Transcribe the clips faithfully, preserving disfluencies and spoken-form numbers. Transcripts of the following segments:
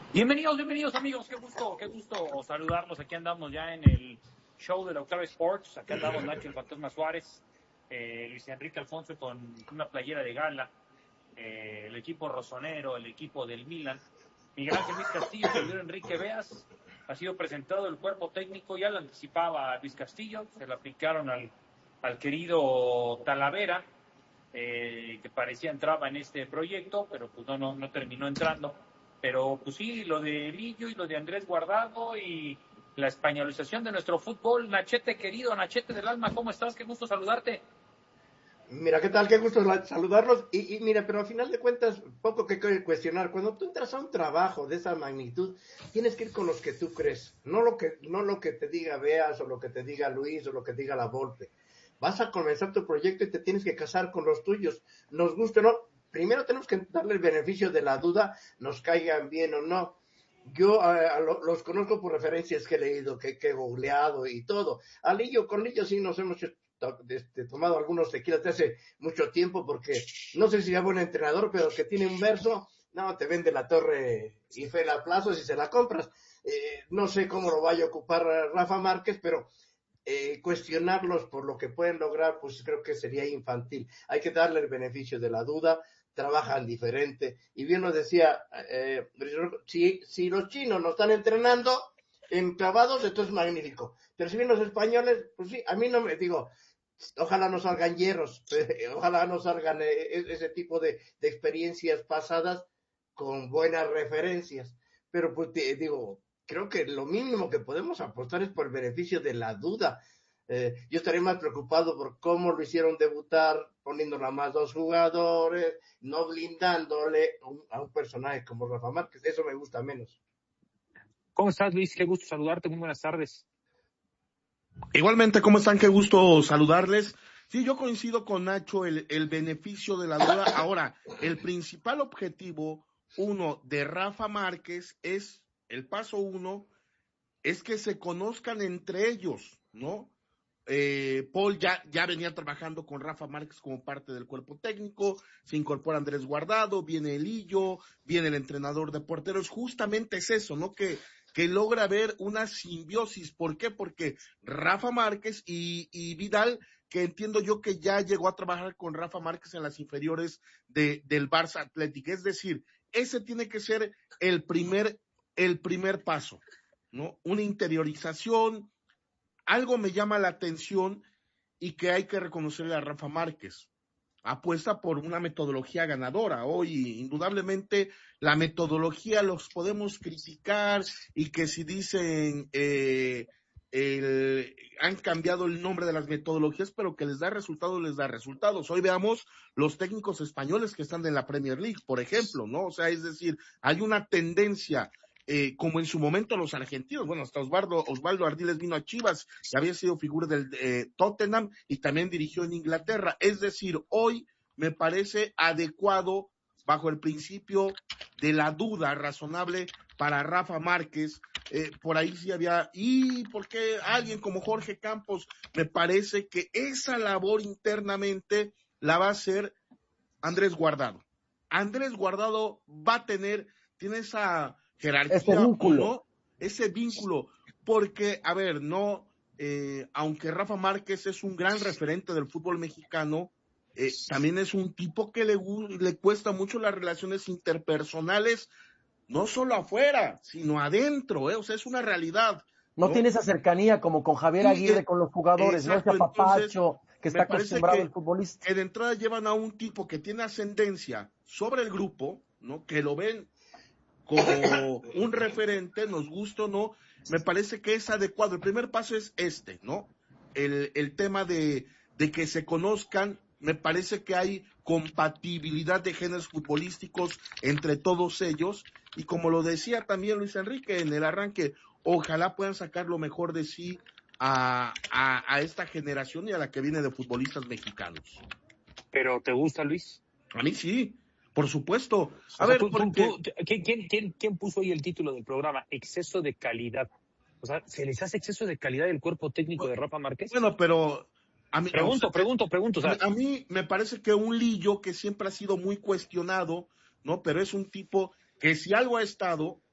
Bienvenidos, bienvenidos amigos, qué gusto, qué gusto saludarlos. Aquí andamos ya en el show de la Octava Sports. Aquí andamos Nacho el Fantasma Suárez, eh, Luis Enrique Alfonso con una playera de gala, eh, el equipo rosonero, el equipo del Milan. Miguel Ángel Luis Castillo, servidor Enrique Beas. Ha sido presentado el cuerpo técnico, ya lo anticipaba Luis Castillo, se lo aplicaron al, al querido Talavera, eh, que parecía entraba en este proyecto, pero pues no, no, no terminó entrando. Pero pues sí, lo de Lillo y lo de Andrés Guardado y la españolización de nuestro fútbol. Nachete querido, Nachete del alma, ¿cómo estás? Qué gusto saludarte. Mira, ¿qué tal? Qué gusto saludarlos. Y, y mira, pero al final de cuentas, poco que cuestionar. Cuando tú entras a un trabajo de esa magnitud, tienes que ir con los que tú crees, no lo que, no lo que te diga Beas o lo que te diga Luis o lo que te diga La Volpe. Vas a comenzar tu proyecto y te tienes que casar con los tuyos. Nos guste o no, primero tenemos que darle el beneficio de la duda, nos caigan bien o no. Yo a, a lo, los conozco por referencias que he leído, que, que he googleado y todo. A Lillo, con Lillo sí nos hemos este, tomado algunos tequilas de hace mucho tiempo, porque no sé si es buen entrenador, pero que tiene un verso, no, te vende la torre Eiffel a plazos y se la compras. Eh, no sé cómo lo vaya a ocupar Rafa Márquez, pero eh, cuestionarlos por lo que pueden lograr, pues creo que sería infantil. Hay que darle el beneficio de la duda, trabajan diferente. Y bien nos decía, eh, si, si los chinos nos están entrenando en clavados, esto es magnífico. Pero si bien los españoles, pues sí, a mí no me digo, ojalá no salgan hierros, eh, ojalá no salgan eh, ese tipo de, de experiencias pasadas con buenas referencias. Pero pues te, digo, creo que lo mínimo que podemos apostar es por el beneficio de la duda. Eh, yo estaría más preocupado por cómo lo hicieron debutar, poniéndole a más dos jugadores, no blindándole un, a un personaje como Rafa Márquez. Eso me gusta menos. ¿Cómo estás, Luis? Qué gusto saludarte. Muy buenas tardes. Igualmente, ¿cómo están? Qué gusto saludarles. Sí, yo coincido con Nacho, el, el beneficio de la duda. Ahora, el principal objetivo, uno, de Rafa Márquez es, el paso uno, es que se conozcan entre ellos, ¿no? Eh, Paul ya, ya venía trabajando con Rafa Márquez como parte del cuerpo técnico, se incorpora Andrés Guardado, viene Elillo, viene el entrenador de porteros, justamente es eso, ¿no? Que, que logra ver una simbiosis. ¿Por qué? Porque Rafa Márquez y, y Vidal, que entiendo yo que ya llegó a trabajar con Rafa Márquez en las inferiores de, del Barça Athletic, es decir, ese tiene que ser el primer, el primer paso, ¿no? Una interiorización. Algo me llama la atención y que hay que reconocerle a Rafa Márquez. Apuesta por una metodología ganadora. Hoy, indudablemente, la metodología los podemos criticar y que si dicen eh, el, han cambiado el nombre de las metodologías, pero que les da resultados, les da resultados. Hoy veamos los técnicos españoles que están en la Premier League, por ejemplo, ¿no? O sea, es decir, hay una tendencia. Eh, como en su momento los argentinos, bueno, hasta Osvaldo, Osvaldo Ardiles vino a Chivas y había sido figura del eh, Tottenham y también dirigió en Inglaterra. Es decir, hoy me parece adecuado bajo el principio de la duda razonable para Rafa Márquez. Eh, por ahí sí había, y porque alguien como Jorge Campos, me parece que esa labor internamente la va a hacer Andrés Guardado. Andrés Guardado va a tener, tiene esa jerarquía, ese vínculo, ¿no? Ese vínculo, porque, a ver, no, eh, aunque Rafa Márquez es un gran referente del fútbol mexicano, eh, también es un tipo que le, le cuesta mucho las relaciones interpersonales, no solo afuera, sino adentro, ¿eh? O sea, es una realidad. No, ¿no? tiene esa cercanía como con Javier Sí, Aguirre eh, con los jugadores, exacto, ¿no? Ese apapacho entonces, que está acostumbrado que, el futbolista. Que de entrada llevan a un tipo que tiene ascendencia sobre el grupo, ¿no? Que lo ven como un referente, nos gusta o no, me parece que es adecuado. El primer paso es este, ¿no? El, el tema de, de que se conozcan, me parece que hay compatibilidad de géneros futbolísticos entre todos ellos, y como lo decía también Luis Enrique en el arranque, ojalá puedan sacar lo mejor de sí a, a, a esta generación y a la que viene de futbolistas mexicanos. ¿Pero te gusta, Luis? A mí sí. Por supuesto. A O sea, ver, tú, porque... tú, tú, ¿quién, quién, ¿quién puso hoy el título del programa? Exceso de calidad. O sea, ¿se les hace exceso de calidad del cuerpo técnico de Rafa Márquez? Bueno, pero... A mí, pregunto, o sea, pregunto, pregunto. O sea, a mí me parece que un Lillo que siempre ha sido muy cuestionado, ¿no? Pero es un tipo que si algo ha estado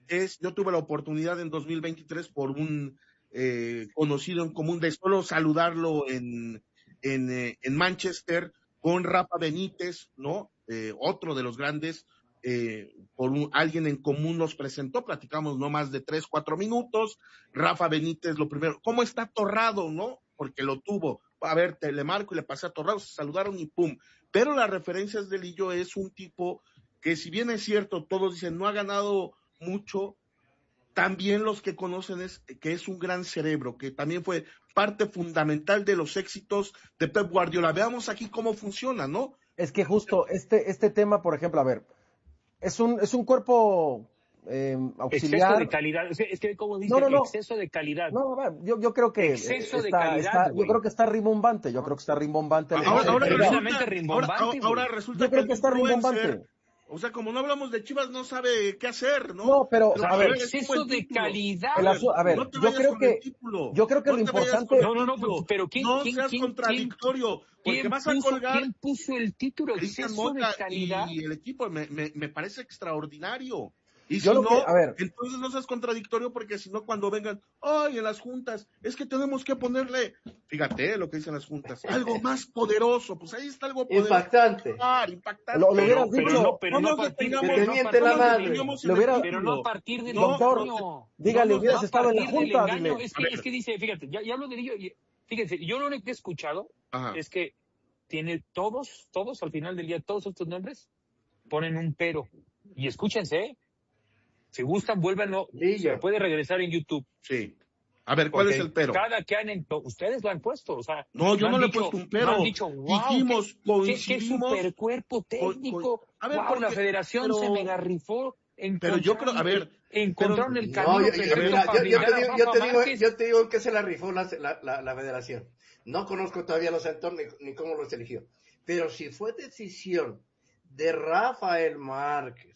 es, yo tuve la oportunidad en dos mil veintitrés por un eh, conocido en común de solo saludarlo en, en, eh, en Manchester con Rafa Benítez, ¿no? Eh, otro de los grandes, eh, por un, alguien en común nos presentó, platicamos no más de tres, cuatro minutos. Rafa Benítez, lo primero, ¿cómo está Torrado, no? Porque lo tuvo. A ver, te le marco y le pasé a Torrado, se saludaron y pum. Pero las referencias de Lillo es un tipo que, si bien es cierto, todos dicen no ha ganado mucho, también los que conocen es que es un gran cerebro, que también fue parte fundamental de los éxitos de Pep Guardiola. Veamos aquí cómo funciona, ¿no? Es que justo este, este tema, por ejemplo, a ver, es un, es un cuerpo eh, auxiliar. Exceso de calidad, es que, es que como dice, no, no, no. exceso de calidad. No, yo, yo creo que exceso está, de calidad, está, yo creo que está rimbombante, yo creo que está rimbombante. Ahora, ahora, resulta, resulta, ahora, ahora resulta yo creo que, que está influencer, rimbombante. O sea, como no hablamos de Chivas, no sabe qué hacer, ¿no? No, pero, o sea, a ver, exceso de calidad. El asu- a ver, no te yo creo que, yo creo que no lo importante. No, no, no, pero ¿quién, no quién, seas quién, contradictorio, quién, porque vas a puso, colgar. ¿Quién puso el título? Cristian Exceso de Mota calidad. Y el equipo me, me, me parece extraordinario. Y yo si no, que, a ver, entonces no seas contradictorio, porque si no, cuando vengan, ay, en las juntas, es que tenemos que ponerle, fíjate lo que dicen las juntas, algo más poderoso, pues ahí está algo poderoso. Impactante. Ah, impactante. Lo, lo Pero, hubieras pero dicho. no, pero no, no a partir, nos pero que te no a miente la partir del madre. engaño. Lo hubiera- Pero no a partir del Doctor, engaño. dígale, no, hubieras No a estado en la partir del junta, engaño. dile. Es que, es que dice, fíjate, ya, ya hablo de ello. y- Fíjense, yo lo único que he escuchado Ajá. es que tiene todos, todos al final del día, todos estos nombres ponen un pero. Y escúchense, ¿eh? Si gustan, vuélvanlo. Lillo. Se puede regresar en YouTube. Sí. A ver, ¿cuál Porque es el pero? Cada que han, en- ustedes lo han puesto, o sea. No, yo me no han le he dicho- puesto un me pero. han dicho, wow, Dijimos, qué, qué, qué coincidimos. super cuerpo técnico. con- a ver, wow, porque- la federación pero- se mega rifó. Pero yo creo, a ver, encontraron pero- el No, camino yo, yo- perfecto mira, para yo, yo blindar te a digo, Rafa yo te digo, Márquez. yo te digo que se la rifó la, la, la, la federación. No conozco todavía los entornos ni, ni cómo los eligió. Pero si fue decisión de Rafael Márquez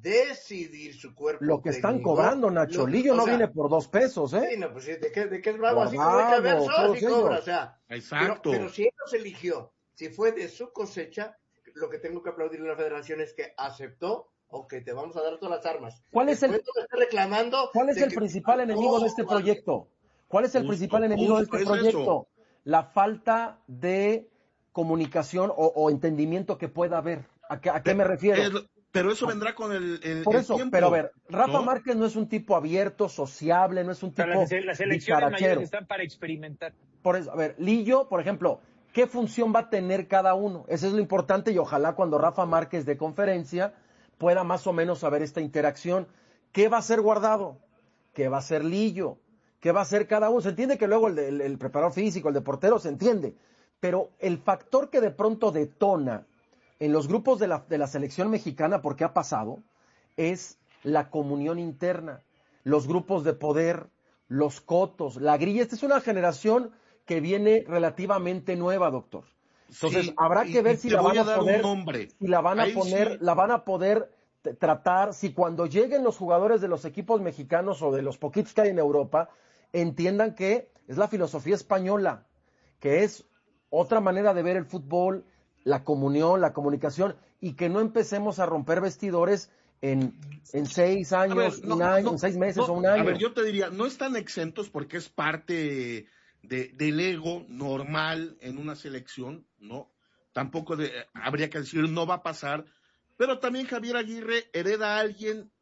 decidir su cuerpo Lo que están técnico, cobrando, Nacho. lo- Lillo o no sea, viene por dos pesos, ¿eh? sí, no, pues sí, ¿de qué, de qué es bravo? Así como Guardado, hay que verso, todos así cobra, ellos. o sea. Exacto. Pero, pero si él los eligió, si fue de su cosecha, lo que tengo que aplaudirle a la federación es que aceptó, ok, te vamos a dar todas las armas. ¿Cuál es el- Después no me esté reclamando ¿Cuál es de el que- principal enemigo de este proyecto? ¿Cuál es el Justo, principal enemigo de justo este es proyecto? eso. La falta de comunicación o, o entendimiento que pueda haber. ¿A qué, a qué me refiero? Es- pero eso vendrá con el, el, Por el eso, tiempo, pero a ver, Rafa ¿no? Márquez no es un tipo abierto, sociable, no es un O sea, tipo las, las elecciones dicharachero. mayores están para experimentar. Por eso, a ver, Lillo, por ejemplo, ¿qué función va a tener cada uno? Eso es lo importante y ojalá cuando Rafa Márquez dé conferencia pueda más o menos saber esta interacción. ¿Qué va a ser Guardado? ¿Qué va a ser Lillo? ¿Qué va a hacer cada uno? Se entiende que luego el, de- el, el preparador físico, el de portero, se entiende. Pero el factor que de pronto detona en los grupos de la, de la selección mexicana, porque ha pasado, es la comunión interna, los grupos de poder, los cotos, la grilla. Esta es una generación que viene relativamente nueva, doctor. Entonces, Sí, habrá y- que ver y si te la voy van a a dar un poder, nombre. si la van a Ahí poner, sí. la van a poder t- tratar, si cuando lleguen los jugadores de los equipos mexicanos o de los poquitos que hay en Europa, entiendan que es la filosofía española, que es otra manera de ver el fútbol, la comunión, la comunicación, y que no empecemos a romper vestidores en, en seis A años, ver, no, un año, no, en seis meses no, o un año. A ver, yo te diría, no están exentos porque es parte de, del ego normal en una selección, ¿no? Tampoco de, habría que decir no va a pasar, pero también Javier Aguirre hereda a alguien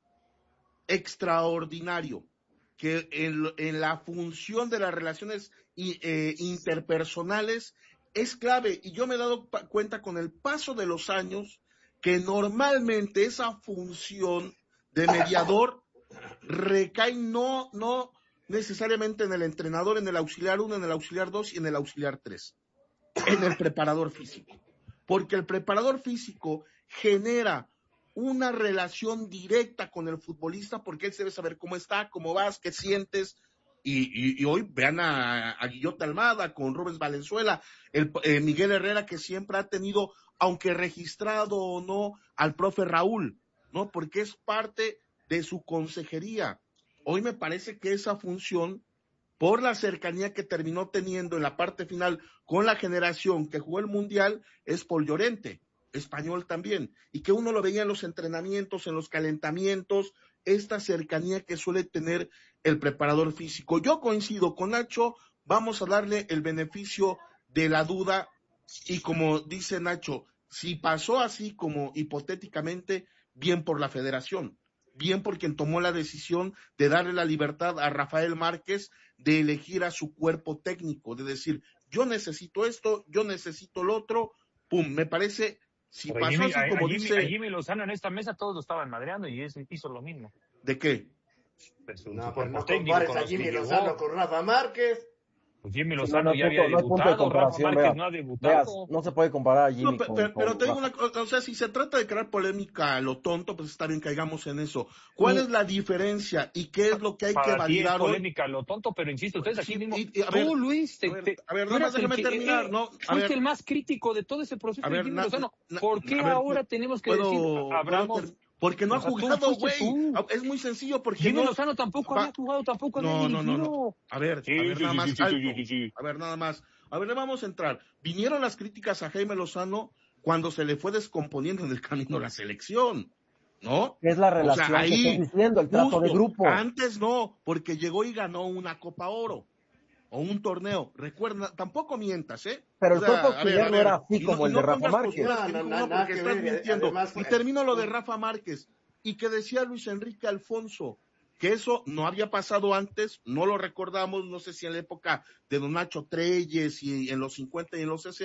extraordinario, que en, en la función de las relaciones y, eh, interpersonales es clave, y yo me he dado pa- cuenta con el paso de los años que normalmente esa función de mediador recae no, no necesariamente en el entrenador, en el auxiliar uno, en el auxiliar dos y en el auxiliar tres, en el preparador físico, porque el preparador físico genera una relación directa con el futbolista porque él debe saber cómo está, cómo vas, qué sientes. Y, y, y hoy vean a, a Guillote Almada con Rubens Valenzuela, el, eh, Miguel Herrera, que siempre ha tenido, aunque registrado o no, al profe Raúl, ¿no? Porque es parte de su consejería. Hoy me parece que esa función, por la cercanía que terminó teniendo en la parte final con la generación que jugó el Mundial, es Paul Llorente. Español también, y que uno lo veía en los entrenamientos, en los calentamientos, esta cercanía que suele tener el preparador físico. Yo coincido con Nacho, vamos a darle el beneficio de la duda, y como dice Nacho, si pasó así como hipotéticamente, bien por la federación, bien por quien tomó la decisión de darle la libertad a Rafael Márquez de elegir a su cuerpo técnico, de decir, yo necesito esto, yo necesito lo otro, pum, me parece, si Pero pasó Jimmy, así a, como a Jimmy, dice, a Jimmy Lozano en esta mesa todos lo estaban madreando y ese hizo lo mismo. ¿de qué? De su, No, su pues cuerpo no técnico compares con a los que Jimmy llevó. Lozano con Rafa Márquez. Pues Jimmy Sí, no, Lozano no hay ya punto, había no hay punto de debutado, Rafa comparación, Márquez veas, no ha veas, debutado. no se puede comparar a Jimmy No, pe- con, pe- pero con te digo Rafa. una cosa, o sea, si se trata de crear polémica a lo tonto, pues está bien, caigamos en eso. ¿Cuál Y- es la diferencia y qué es lo que hay que Para ti es validar hoy? polémica lo tonto, pero insisto, ustedes aquí Sí, mismo, y- y a tú ver, Luis, te, a ver, te- a ver, tú nada más eras el déjame que, terminar, eh, ¿no? A fuiste ver, el más crítico de todo ese proceso a de ver, Jimmy na- Lozano. na- ¿Por qué a ver, ahora pu- tenemos que puedo, decir, puedo hablamos? ter- porque no O ha sea, tú jugado, fuiste güey. tú. Es muy sencillo, porque Jimmy no. Lozano tampoco va- había jugado, tampoco había No, no, no, dirigido. no. A ver, Sí, a ver, sí, nada sí, más sí, sí, alto. sí, sí, sí. A ver, nada más. A ver, le vamos a entrar. Vinieron las críticas a Jaime Lozano cuando se le fue descomponiendo en el camino la selección, ¿no? Es la O sea, relación que ahí, estoy diciendo, el trato de justo, grupo. antes no, porque llegó y ganó una Copa Oro o un torneo. Recuerda, tampoco mientas, ¿eh? Pero O el sea, cuerpo a ver, auxiliar a no ver, era así y no, como y el no de Rafa pongas Márquez. posturas No, que no, dijo no, uno nada porque que estás ver, y mintiendo. además Y fue- termino lo de Rafa Márquez. Y que decía Luis Enrique Alfonso, que eso no había pasado antes, no lo recordamos, no sé si en la época de Don Nacho Treyes y en los cincuenta y en los sesenta.